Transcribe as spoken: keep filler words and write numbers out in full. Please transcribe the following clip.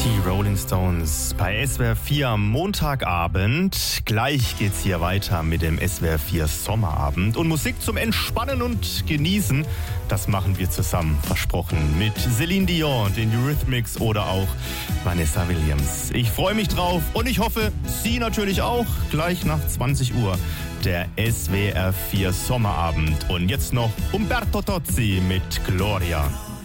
Die Rolling Stones bei S W R vier am Montagabend. Gleich geht's hier weiter mit dem S W R vier Sommerabend. Und Musik zum Entspannen und Genießen, das machen wir zusammen, versprochen, mit Celine Dion, den Eurythmics oder auch Vanessa Williams. Ich freue mich drauf und ich hoffe, Sie natürlich auch. Gleich nach zwanzig Uhr der S W R vier Sommerabend. Und jetzt noch Umberto Tozzi mit Gloria.